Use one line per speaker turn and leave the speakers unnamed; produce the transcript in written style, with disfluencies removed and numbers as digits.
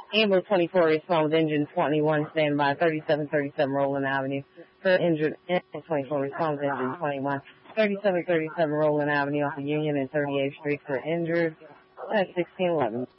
Ambulance 24 respond with engine 21, stand by 3737 Roland Avenue. For injured, ambulance 24 respond with engine 21. 3737 Roland Avenue off of Union and 38th Street for injured. That's 1611.